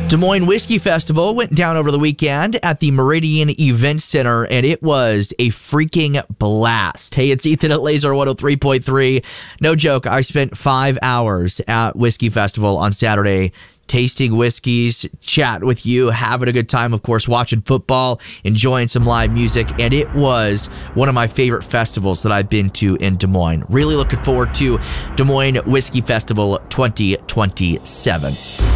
Des Moines Whiskey Festival went down over the weekend at the Meridian Event Center, and it was a freaking blast. Hey, it's Ethan at Laser 103.3. No joke, I spent 5 hours at Whiskey Festival on Saturday tasting whiskeys, chat with you, having a good time, of course, watching football, enjoying some live music, and it was one of my favorite festivals that I've been to in Des Moines. Really looking forward to Des Moines Whiskey Festival 2027.